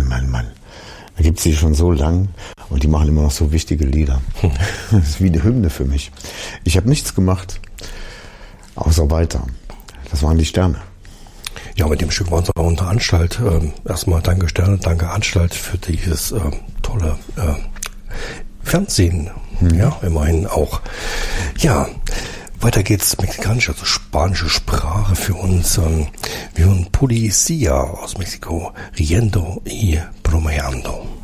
Mann. Da gibt's die schon so lang und die machen immer noch so wichtige Lieder. Das ist wie eine Hymne für mich. Ich habe nichts gemacht, außer weiter. Das waren die Sterne. Ja, mit dem Stück waren wir unter Anstalt. Erstmal danke Sterne, danke Anstalt für dieses tolle Fernsehen. Ja, immerhin auch. Ja, weiter geht's. Mexikanisch, also spanische Sprache für uns. Wir hören Policía aus Mexiko. Riendo y bromeando.